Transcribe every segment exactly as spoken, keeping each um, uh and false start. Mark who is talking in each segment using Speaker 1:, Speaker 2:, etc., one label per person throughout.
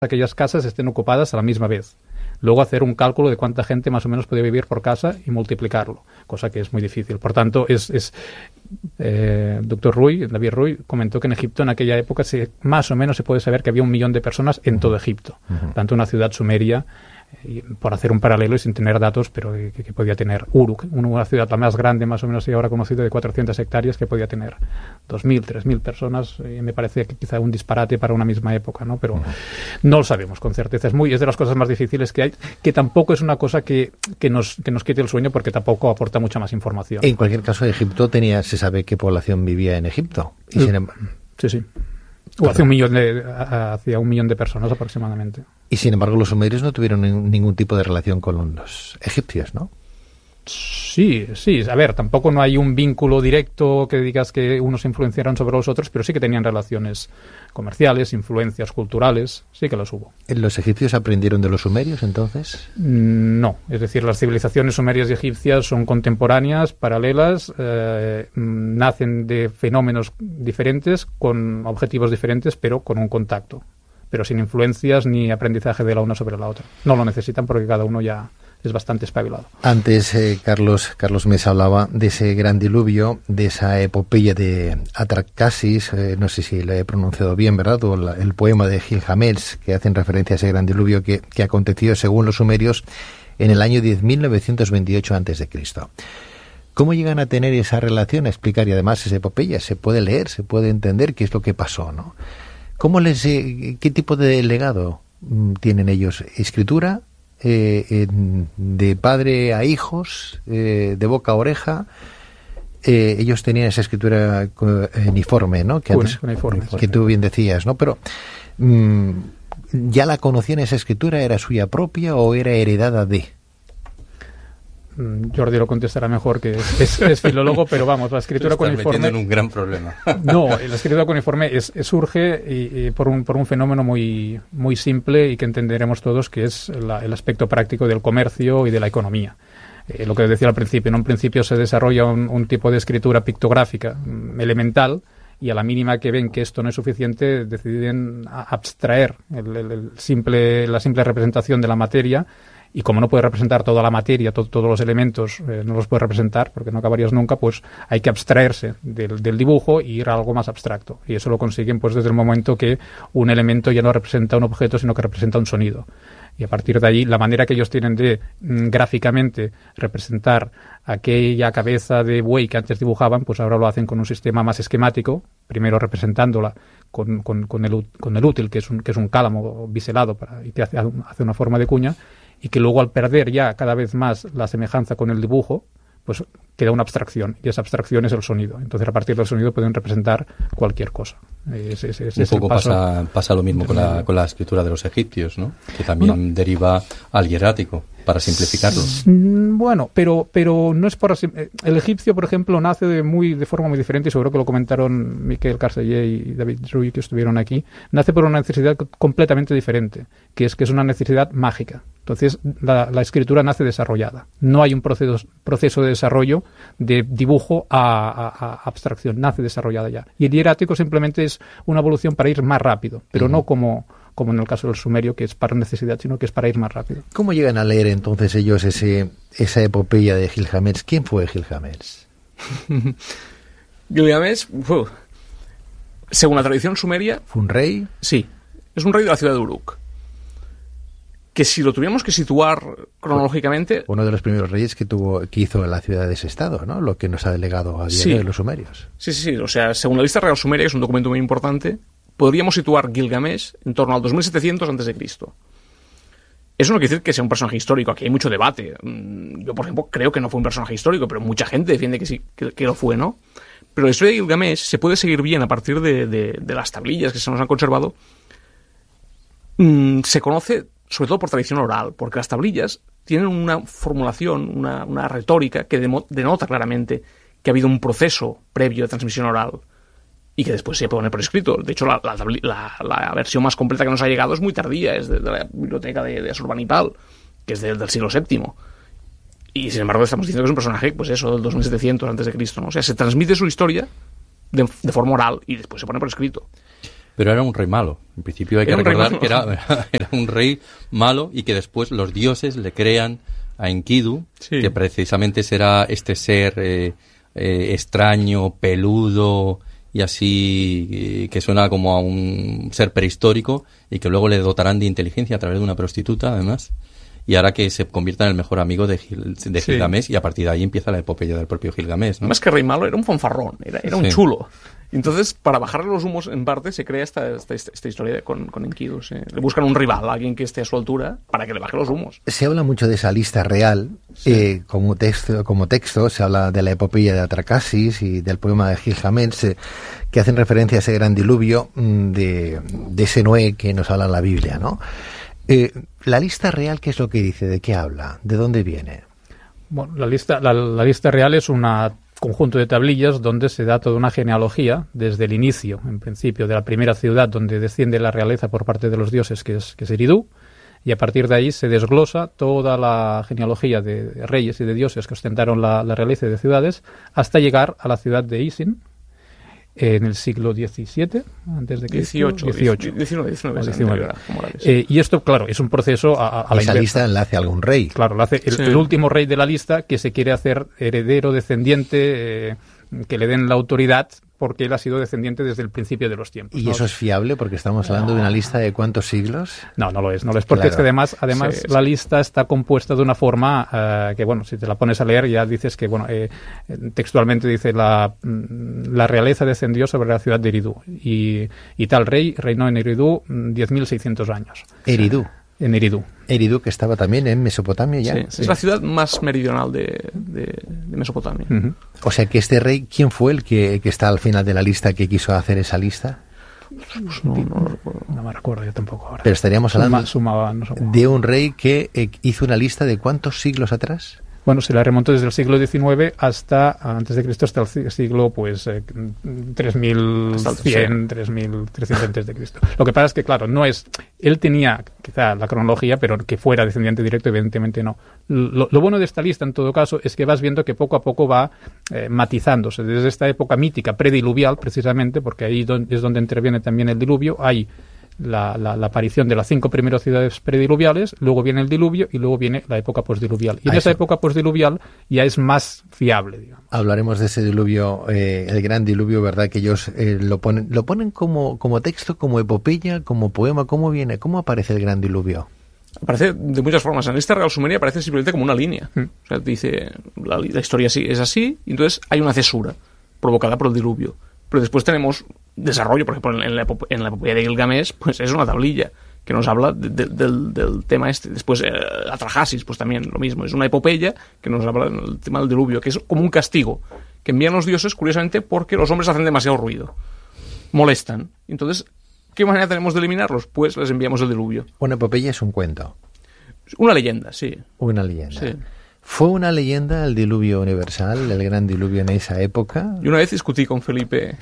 Speaker 1: aquellas casas estén ocupadas a la misma vez. Luego hacer un cálculo de cuánta gente más o menos podía vivir por casa y multiplicarlo, cosa que es muy difícil. Por tanto, es, es eh, doctor Ruy, David Ruy, comentó que en Egipto en aquella época se, más o menos se puede saber que había un millón de personas en todo Egipto. Uh-huh. Tanto una ciudad sumeria, y por hacer un paralelo y sin tener datos, pero que, que podía tener Uruk, una ciudad la más grande más o menos y ahora conocida de cuatrocientas hectáreas, que podía tener dos mil, tres mil personas, y me parece que quizá un disparate para una misma época, ¿no? Pero uh-huh. no lo sabemos con certeza. Es muy es de las cosas más difíciles que hay, que tampoco es una cosa que, que, nos, que nos quite el sueño, porque tampoco aporta mucha más información.
Speaker 2: En cualquier caso, Egipto tenía, se sabe qué población vivía en Egipto. Y
Speaker 1: sí,
Speaker 2: sin embargo,
Speaker 1: sí, sí. O hacia un millón de hacia un millón de personas aproximadamente.
Speaker 2: Y sin embargo los sumerios no tuvieron ningún tipo de relación con los egipcios, ¿no?
Speaker 1: Sí, sí. A ver, tampoco no hay un vínculo directo que digas que unos influenciaron sobre los otros, pero sí que tenían relaciones comerciales, influencias culturales, sí que las hubo.
Speaker 2: ¿Los egipcios aprendieron de los sumerios entonces?
Speaker 1: No, es decir, las civilizaciones sumerias y egipcias son contemporáneas, paralelas, eh, nacen de fenómenos diferentes, con objetivos diferentes, pero con un contacto, pero sin influencias ni aprendizaje de la una sobre la otra. No lo necesitan porque cada uno ya es bastante espabilado.
Speaker 2: Antes eh, Carlos Carlos Mesa hablaba de ese gran diluvio, de esa epopeya de Atrahasis, eh, no sé si lo he pronunciado bien, ¿verdad? O la, el poema de Gilgamesh, que hacen referencia a ese gran diluvio que, que aconteció, según los sumerios, en el año diez mil novecientos veintiocho antes de Cristo. ¿Cómo llegan a tener esa relación, a explicar? Y además esa epopeya se puede leer, se puede entender qué es lo que pasó, ¿no? ¿Cómo les, eh, qué tipo de legado mm, tienen ellos? ¿Escritura? Eh, eh, de padre a hijos, eh, de boca a oreja. Eh, ellos tenían esa escritura uniforme, ¿no? Que, antes,
Speaker 1: uniforme,
Speaker 2: que tú bien decías, ¿no? Pero mmm, ¿ya la conocían esa escritura? ¿Era suya propia o era heredada de?
Speaker 1: Jordi lo contestará mejor, que es, es, es filólogo, pero vamos, la escritura cuneiforme...
Speaker 3: metiendo en un gran problema.
Speaker 1: No, la escritura cuneiforme es, es, surge y, y por, un, por un fenómeno muy, muy simple y que entenderemos todos, que es la, el aspecto práctico del comercio y de la economía. Eh, lo que decía al principio, en un principio se desarrolla un, un tipo de escritura pictográfica um, elemental, y a la mínima que ven que esto no es suficiente, deciden abstraer el, el, el simple, la simple representación de la materia. Y como no puede representar toda la materia, to- todos los elementos, eh, no los puede representar porque no acabarías nunca, pues hay que abstraerse del, del dibujo y ir a algo más abstracto. Y eso lo consiguen pues desde el momento que un elemento ya no representa un objeto, sino que representa un sonido. Y a partir de ahí, la manera que ellos tienen de mm, gráficamente representar aquella cabeza de buey que antes dibujaban, pues ahora lo hacen con un sistema más esquemático, primero representándola con, con, con, el, con el útil, que es un, que es un cálamo biselado para, y que hace, hace una forma de cuña, y que luego al perder ya cada vez más la semejanza con el dibujo, pues queda una abstracción, y esa abstracción es el sonido. Entonces a partir del sonido pueden representar cualquier cosa. Es, es, es,
Speaker 3: Un
Speaker 1: es
Speaker 3: poco pasa, pasa lo mismo con la, con la escritura de los egipcios, ¿no? Que también bueno, deriva al hierático, para simplificarlo.
Speaker 1: Bueno, pero pero no es por así. El egipcio, por ejemplo, nace de muy de forma muy diferente, y seguro que lo comentaron Miquel Carceller y David Ruy, que estuvieron aquí. Nace por una necesidad completamente diferente, que es que es una necesidad mágica. Entonces, la, la escritura nace desarrollada. No hay un proceso, proceso de desarrollo de dibujo a, a, a abstracción. Nace desarrollada ya. Y el hierático simplemente es una evolución para ir más rápido, pero uh-huh. no como... como en el caso del sumerio, que es para necesidad, sino que es para ir más rápido.
Speaker 2: ¿Cómo llegan a leer entonces ellos ese esa epopeya de Gilgamesh? ¿Quién fue Gilgamesh?
Speaker 4: Gilgamesh, uh, según la tradición sumeria...
Speaker 2: ¿Fue un rey?
Speaker 4: Sí, es un rey de la ciudad de Uruk. Que si lo tuviéramos que situar cronológicamente...
Speaker 2: Uno de los primeros reyes que tuvo que hizo la ciudad de ese estado, ¿no? Lo que nos ha delegado a día de hoy los sumerios.
Speaker 4: Sí, sí, sí. O sea, según la lista real sumeria, que es un documento muy importante, podríamos situar Gilgamesh en torno al dos mil setecientos antes de Cristo. Eso no quiere decir que sea un personaje histórico, aquí hay mucho debate. Yo, por ejemplo, creo que no fue un personaje histórico, pero mucha gente defiende que sí, que, que lo fue, ¿no? Pero la historia de Gilgamesh se puede seguir bien a partir de, de, de las tablillas que se nos han conservado. Mm, se conoce sobre todo por tradición oral, porque las tablillas tienen una formulación, una, una retórica que demo, denota claramente que ha habido un proceso previo de transmisión oral y que después se pone por escrito. De hecho, la, la, la, la versión más completa que nos ha llegado es muy tardía, es de, de la biblioteca de, de Asurbanipal, que es de, del siglo séptimo. Y sin embargo estamos diciendo que es un personaje, pues eso, del dos mil setecientos antes de Cristo, ¿no? O sea, se transmite su historia de, de forma oral y después se pone por escrito.
Speaker 3: Pero era un rey malo. En principio hay que
Speaker 4: Era un rey
Speaker 3: recordar
Speaker 4: malo.
Speaker 3: que era, era un rey malo y que después los dioses le crean a Enkidu,
Speaker 4: Sí.
Speaker 3: que precisamente será este ser eh, eh, extraño, peludo y así, eh, que suena como a un ser prehistórico y que luego le dotarán de inteligencia a través de una prostituta, además, y hará que se convierta en el mejor amigo de, Gil, de
Speaker 4: Sí.
Speaker 3: Gilgamesh, y a partir de ahí empieza la epopeya del propio Gilgamesh, ¿no?
Speaker 4: Más que rey malo, era un fanfarrón, era, era un
Speaker 3: Sí.
Speaker 4: chulo. Entonces, para bajarle los humos, en parte, se crea esta, esta, esta historia de- con, con Enkidu. ¿sí? Le buscan un rival, alguien que esté a su altura, para que le baje los humos.
Speaker 2: Se habla mucho de esa lista real, eh, como texto, como texto, se habla de la epopeya de Atracasis y del poema de Gilgamesh, eh, que hacen referencia a ese gran diluvio mm, de, de ese Noé que nos habla en la Biblia, ¿no? Eh, la lista real, ¿qué es lo que dice? ¿De qué habla? ¿De dónde viene?
Speaker 1: Bueno, la lista, la, la lista real es un conjunto de tablillas donde se da toda una genealogía desde el inicio, en principio, de la primera ciudad donde desciende la realeza por parte de los dioses, que es, que es Eridu, y a partir de ahí se desglosa toda la genealogía de reyes y de dioses que ostentaron la, la realeza de ciudades hasta llegar a la ciudad de Isin en el siglo diecisiete, antes de Cristo.
Speaker 4: dieciocho,
Speaker 1: dieciocho.
Speaker 4: diecinueve, diecinueve,
Speaker 1: O
Speaker 4: es
Speaker 1: diecinueve.
Speaker 4: anterior a Morales.
Speaker 1: Eh, y esto, claro, es un proceso a, a la
Speaker 2: Esa
Speaker 1: inversa.
Speaker 2: lista la hace algún rey.
Speaker 1: Claro, lo hace el,
Speaker 4: Sí.
Speaker 1: el último rey de la lista que se quiere hacer heredero, descendiente, eh, que le den la autoridad porque él ha sido descendiente desde el principio de los tiempos.
Speaker 2: ¿Y
Speaker 1: ¿no?
Speaker 2: eso es fiable? Porque estamos hablando de una lista de cuántos siglos.
Speaker 1: No, no lo es, no lo es, porque
Speaker 2: Claro.
Speaker 1: es que además, además
Speaker 4: Sí,
Speaker 1: la
Speaker 4: sí.
Speaker 1: lista está compuesta de una forma eh, que, bueno, si te la pones a leer ya dices que, bueno, eh, textualmente dice la, mm, la realeza descendió sobre la ciudad de Eridu y, y tal rey reinó en Eridu mm, diez mil seiscientos años.
Speaker 2: Eridu.
Speaker 1: En Eridu.
Speaker 2: Eridu, que estaba también en Mesopotamia ya.
Speaker 4: Sí,
Speaker 1: sí.
Speaker 4: Es la ciudad más meridional de, de, de Mesopotamia.
Speaker 1: Ujú.
Speaker 2: O sea que este rey, ¿quién fue el que, que está al final de la lista que quiso hacer esa lista?
Speaker 4: Pues no, no lo recuerdo.
Speaker 1: No me recuerdo yo tampoco ahora.
Speaker 2: Pero estaríamos hablando
Speaker 1: Suma- sumaba, no sé.
Speaker 2: de un rey que eh, hizo una lista de cuántos siglos atrás.
Speaker 1: Bueno, se la remontó desde el siglo diecinueve hasta antes de Cristo, hasta el si- siglo pues eh, tres mil cien, tres mil trescientos antes de Cristo. Lo que pasa es que, claro, no es... Él tenía quizá la cronología, pero que fuera descendiente directo, evidentemente no. Lo, lo bueno de esta lista, en todo caso, es que vas viendo que poco a poco va eh, matizándose. Desde esta época mítica, prediluvial, precisamente, porque ahí don- es donde interviene también el diluvio, hay... La, la, la aparición de las cinco primeras ciudades prediluviales, luego viene el diluvio y luego viene la época postdiluvial. Y en
Speaker 2: Ah,
Speaker 1: esa
Speaker 2: eso.
Speaker 1: época postdiluvial ya es más fiable, digamos.
Speaker 2: Hablaremos de ese diluvio, eh, el gran diluvio, ¿verdad? Que ellos eh, lo ponen, lo ponen como, como texto, como epopeya, como poema. ¿Cómo viene? ¿Cómo aparece el gran diluvio?
Speaker 4: Aparece de muchas formas. En la lista real sumeria aparece simplemente como una línea.
Speaker 1: Mm.
Speaker 4: O sea, dice, la, la historia así, es así, y entonces hay una cesura provocada por el diluvio. Pero después tenemos desarrollo, por ejemplo, en la, epo- en la epopeya de Gilgamesh, pues es una tablilla que nos habla de- de- del, del tema este. Después, eh, Atrahasis, pues también lo mismo. Es una epopeya que nos habla del tema del diluvio, que es como un castigo que envían los dioses, curiosamente, porque los hombres hacen demasiado ruido. Molestan. Entonces, ¿qué manera tenemos de eliminarlos? Pues les enviamos el diluvio.
Speaker 2: Una epopeya es un cuento,
Speaker 4: Una leyenda, sí.
Speaker 2: una leyenda.
Speaker 4: Sí.
Speaker 2: ¿Fue una leyenda el diluvio universal, el gran diluvio en esa época?
Speaker 4: Yo una vez discutí con Felipe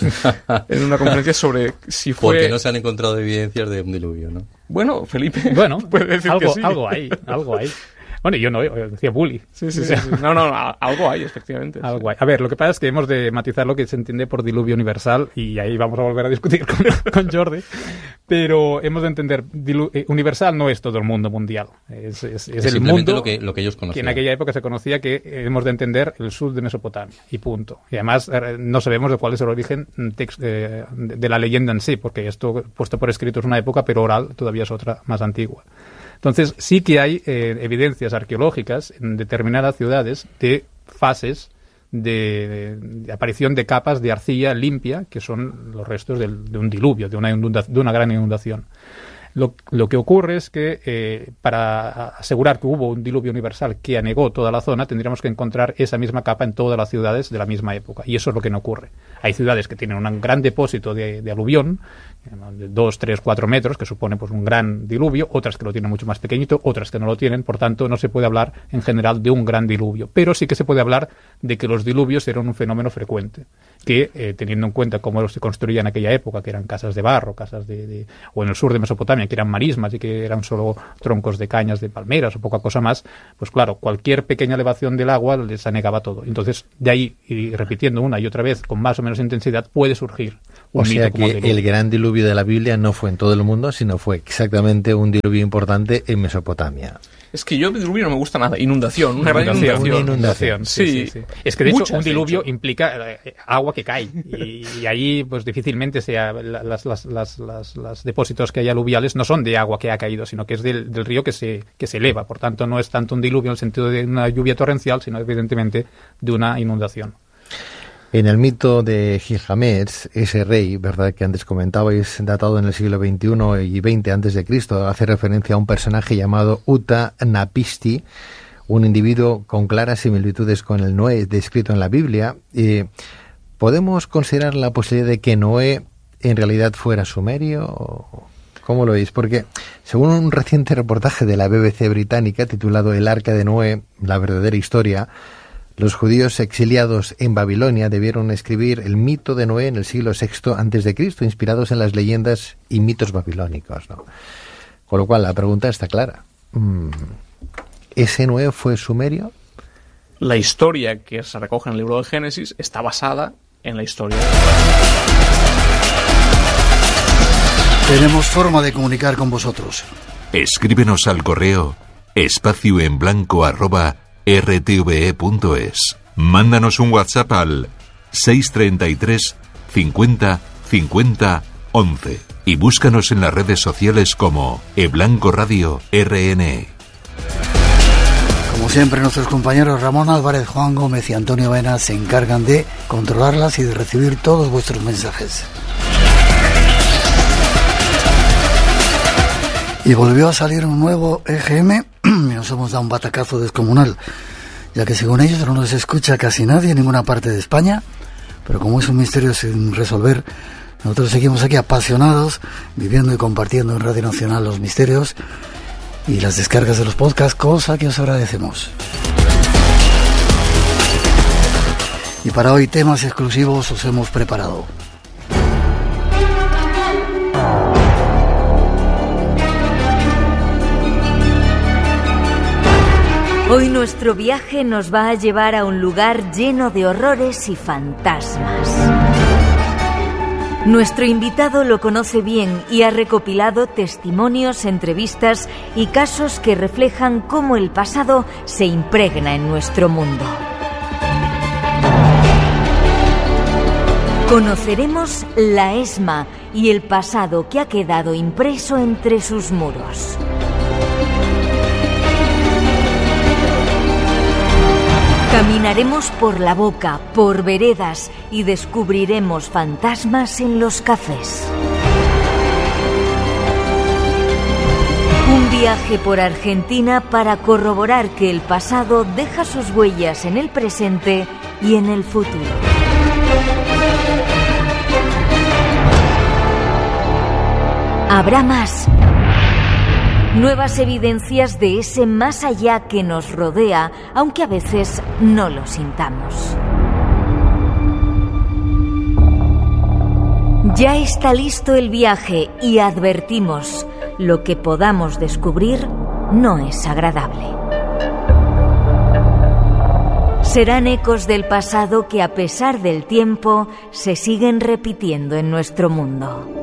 Speaker 4: en una conferencia sobre si fue...
Speaker 3: Porque no se han encontrado evidencias de un diluvio, ¿no?
Speaker 4: Bueno, Felipe
Speaker 1: Bueno,
Speaker 4: puede decir
Speaker 1: algo,
Speaker 4: que sí.
Speaker 1: algo hay, algo hay. Bueno, yo no, yo decía bully.
Speaker 4: Sí, sí, sí, sí. No, no, no, algo hay, efectivamente. sí.
Speaker 1: Algo hay. A ver, lo que pasa es que hemos de matizar lo que se entiende por diluvio universal y ahí vamos a volver a discutir con, con Jordi, pero hemos de entender, dilu- eh, universal no es todo el mundo mundial, es, es- es
Speaker 3: Es
Speaker 1: el
Speaker 3: simplemente
Speaker 1: mundo
Speaker 3: lo que, lo que ellos
Speaker 1: que
Speaker 3: conocían.
Speaker 1: en aquella época se conocía que eh, hemos de entender el sur de Mesopotamia y punto. Y además eh, no sabemos de cuál es el origen mm, tex- eh, de, de la leyenda en sí, porque esto puesto por escrito es una época, pero oral todavía es otra más antigua. Entonces, sí que hay eh, evidencias arqueológicas en determinadas ciudades de fases de, de- de aparición de capas de arcilla limpia, que son los restos del- de un diluvio, de una, inunda- de una gran inundación. Lo, lo que ocurre es que eh, para asegurar que hubo un diluvio universal que anegó toda la zona, tendríamos que encontrar esa misma capa en todas las ciudades de la misma época. Y eso es lo que no ocurre. Hay ciudades que tienen un gran depósito de, de aluvión, de dos, tres, cuatro metros, que supone pues un gran diluvio, otras que lo tienen mucho más pequeñito, otras que no lo tienen, por tanto no se puede hablar en general de un gran diluvio, pero sí que se puede hablar de que los diluvios eran un fenómeno frecuente, que eh, teniendo en cuenta cómo se construía en aquella época, que eran casas de barro, casas de, de o en el sur de Mesopotamia, que eran marismas y que eran solo troncos de cañas de palmeras o poca cosa más, pues claro, cualquier pequeña elevación del agua les anegaba todo. Entonces, de ahí, y repitiendo una y otra vez con más o menos intensidad, puede surgir un
Speaker 2: o sea
Speaker 1: mito como
Speaker 2: que
Speaker 1: diluvio.
Speaker 2: el gran diluvio de la Biblia no fue en todo el mundo, sino fue exactamente un diluvio importante en Mesopotamia.
Speaker 4: Es que yo de diluvio no me gusta nada. Inundación, una gran
Speaker 1: Inundación,
Speaker 4: inundación.
Speaker 2: una inundación.
Speaker 1: Sí,
Speaker 4: Sí.
Speaker 1: sí, sí. Es que de
Speaker 4: Muchas,
Speaker 1: hecho un
Speaker 4: de
Speaker 1: diluvio
Speaker 4: hecho.
Speaker 1: implica eh, agua que cae y, y ahí pues difícilmente sea la- las, las, las, las, las depósitos que hay aluviales no son de agua que ha caído, sino que es del, del río que se, que se eleva. Por tanto, no es tanto un diluvio en el sentido de una lluvia torrencial, sino evidentemente de una inundación.
Speaker 2: En el mito de Gilgamesh, ese rey, ¿verdad?, que antes comentabais, datado en el siglo veintiuno y veinte antes de Cristo, hace referencia a un personaje llamado Utnapishtim, un individuo con claras similitudes con el Noé descrito en la Biblia. Eh, ¿Podemos considerar la posibilidad de que Noé en realidad fuera sumerio? ¿Cómo lo veis? Porque según un reciente reportaje de la B B C británica titulado El Arca de Noé, la verdadera historia, los judíos exiliados en Babilonia debieron escribir el mito de Noé en el siglo sexto antes de Cristo, inspirados en las leyendas y mitos babilónicos, ¿no? Con lo cual la pregunta está clara. ¿Ese Noé fue sumerio?
Speaker 4: La historia que se recoge en el libro de Génesis está basada en la historia de...
Speaker 5: Tenemos forma de comunicar con vosotros.
Speaker 6: Escríbenos al correo espacio en blanco arroba r t v e punto es. Mándanos un WhatsApp al seis treinta y tres cincuenta cincuenta once y búscanos en las redes sociales como eBlanco Radio R N E.
Speaker 5: Como siempre, nuestros compañeros Ramón Álvarez, Juan Gómez y Antonio Vena se encargan de controlarlas y de recibir todos vuestros mensajes. Y volvió a salir un nuevo E G M y nos hemos dado un batacazo descomunal, ya que según ellos no nos escucha casi nadie en ninguna parte de España, pero como es un misterio sin resolver, nosotros seguimos aquí apasionados, viviendo y compartiendo en Radio Nacional los misterios y las descargas de los podcasts, cosa que os agradecemos. Y para hoy temas exclusivos os hemos preparado.
Speaker 7: Hoy nuestro viaje nos va a llevar a un lugar lleno de horrores y fantasmas. Nuestro invitado lo conoce bien y ha recopilado testimonios, entrevistas y casos que reflejan cómo el pasado se impregna en nuestro mundo. Conoceremos la ESMA y el pasado que ha quedado impreso entre sus muros. Caminaremos por la boca, por veredas y descubriremos fantasmas en los cafés. Un viaje por Argentina para corroborar que el pasado deja sus huellas en el presente y en el futuro. Habrá más. Nuevas evidencias de ese más allá que nos rodea, aunque a veces no lo sintamos. Ya está listo el viaje y advertimos, lo que podamos descubrir no es agradable. Serán ecos del pasado que a pesar del tiempo se siguen repitiendo en nuestro mundo.